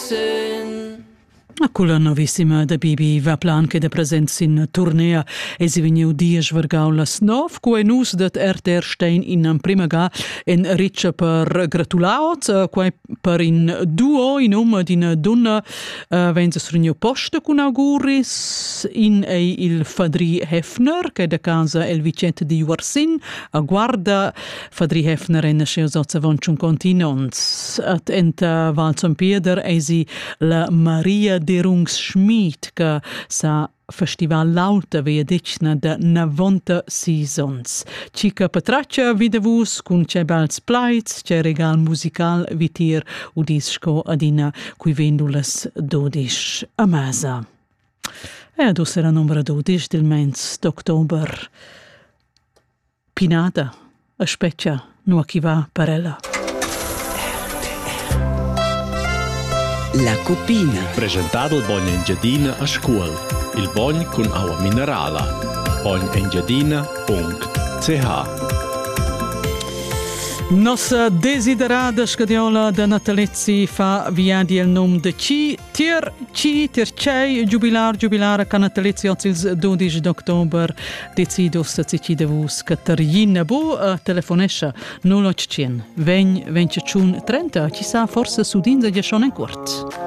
sen. Culla novissima da Bibi va plan che da presents in turnea e si vegniu dies vergau las 9 quei nus dat RTR Stein in prima ga en riccia per gratulaut quei per in duo in d'ina donna venza srugno posta con auguris in il Fadri Hefner che da casa el Vicente di Juarsin a guarda Fadri Hefner en sche sozza vonchun continents at enta Val San Pieder si la Maria Derungsschmied che sa Festival Lauta via decna da 90 seasons. Cica Patraccia videvus cun c'è bels plaits, c'è regal musical vitir udisco adina cui vendulas 12 a mesa. E adus era numero 12 del mens d'october. Pinada, a speccia, nu a chi va parella. La Cupina. Presentato il Bogn Engiadina a scuola. Il Bogn con acqua minerale. bognengiadina.ch. Nossa desiderada scadiola da Natalezzi fa viadi il nome de Tier Cei jubilar ca Natalezzi il 12 d'october decidos decidevus Catarina bu telefonescia 0800 20 25 30 ci sa forse sudinza già schon en quart.